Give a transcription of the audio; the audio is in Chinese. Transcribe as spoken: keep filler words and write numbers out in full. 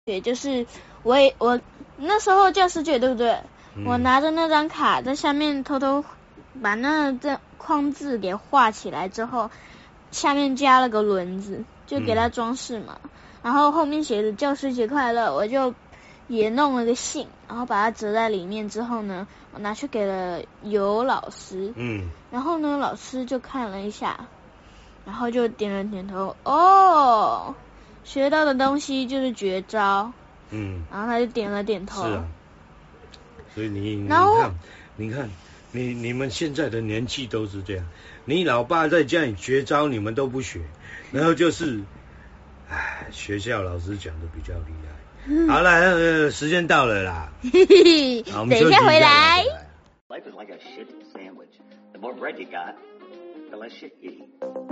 也就是我也我那时候教师节对不对？嗯、我拿着那张卡在下面偷偷把那这框字给画起来之后，下面加了个轮子，就给它装饰嘛。嗯、然后后面写着教师节快乐，我就也弄了个信，然后把它折在里面之后呢，我拿去给了尤老师。嗯。然后呢，老师就看了一下，然后就点了点头，哦。学到的东西就是绝招，嗯，然后他就点了点头。 是啊，所以你你看，你看，你你们现在的年纪都是这样，你老爸在家里绝招你们都不学，然后就是，唉，学校老师讲的比较厉害。好了，呃，时间到了啦， 好，我们等一下回来。Life is like a shit sandwich. The more bread you got, the less shit you eat.